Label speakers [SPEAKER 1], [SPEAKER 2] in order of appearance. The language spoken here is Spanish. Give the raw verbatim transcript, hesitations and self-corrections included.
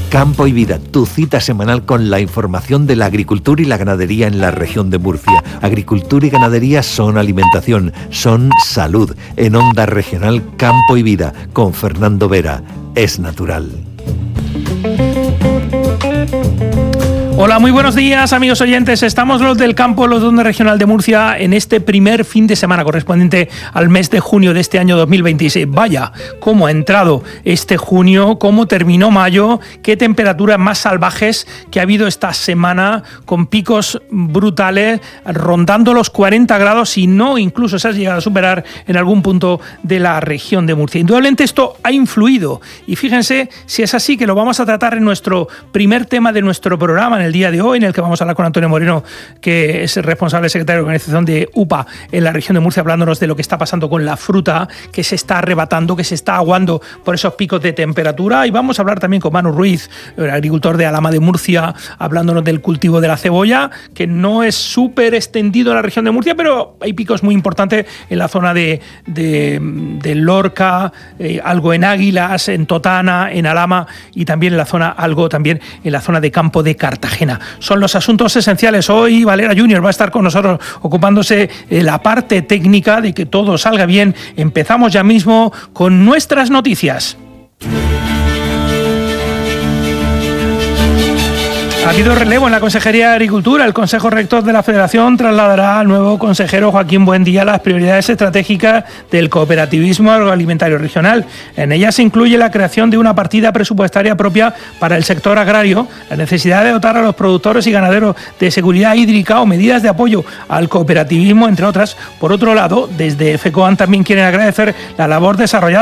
[SPEAKER 1] Campo y Vida, tu cita semanal con la información de la agricultura y la ganadería en la región de Murcia. Agricultura y ganadería son alimentación, son salud. En Onda Regional Campo y Vida, con Fernando Vera. Es natural.
[SPEAKER 2] Hola, muy buenos días, amigos oyentes. Estamos los del campo, los de Onda Regional de Murcia, en este primer fin de semana correspondiente al mes de junio de este año dos mil veintiséis. Vaya, cómo ha entrado este junio, cómo terminó mayo, qué temperaturas más salvajes que ha habido esta semana, con picos brutales, rondando los cuarenta grados y no incluso se ha llegado a superar en algún punto de la región de Murcia. Indudablemente esto ha influido y fíjense si es así, que lo vamos a tratar en nuestro primer tema de nuestro programa, en el día de hoy, en el que vamos a hablar con Antonio Moreno, que es el responsable secretario de organización de U P A en la región de Murcia, hablándonos de lo que está pasando con la fruta, que se está arrebatando, que se está aguando por esos picos de temperatura. Y vamos a hablar también con Manu Ruiz, el agricultor de Alhama de Murcia, hablándonos del cultivo de la cebolla, que no es súper extendido en la región de Murcia, pero hay picos muy importantes en la zona de, de, de Lorca, eh, algo en Águilas, en Totana, en Alhama, y también en la zona, algo también en la zona de Campo de Cartagena. Son los asuntos esenciales. Hoy Valera Junior va a estar con nosotros ocupándose de la parte técnica, de que todo salga bien. Empezamos ya mismo con nuestras noticias. Ha habido relevo en la Consejería de Agricultura. El Consejo Rector de la Federación trasladará al nuevo consejero Joaquín Buendía las prioridades estratégicas del cooperativismo agroalimentario regional. En ellas se incluye la creación de una partida presupuestaria propia para el sector agrario, la necesidad de dotar a los productores y ganaderos de seguridad hídrica o medidas de apoyo al cooperativismo, entre otras. Por otro lado, desde FECOAN también quieren agradecer la labor desarrollada